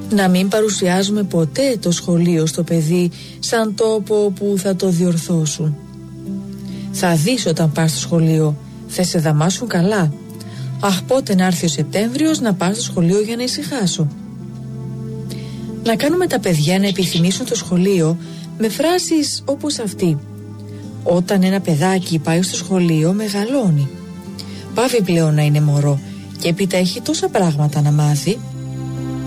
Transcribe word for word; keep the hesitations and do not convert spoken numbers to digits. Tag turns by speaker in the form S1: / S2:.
S1: Να μην παρουσιάζουμε ποτέ το σχολείο στο παιδί σαν τόπο που θα το διορθώσουν. Θα δεις όταν πας στο σχολείο, θα σε δαμάσουν καλά. Αχ, πότε να έρθει ο Σεπτέμβριος να πας στο σχολείο για να ησυχάσω. Να κάνουμε τα παιδιά να επιθυμήσουν το σχολείο με φράσεις όπως αυτή. Όταν ένα παιδάκι πάει στο σχολείο μεγαλώνει. Πάβει πλέον να είναι μωρό και έπειτα έχει τόσα πράγματα να μάθει.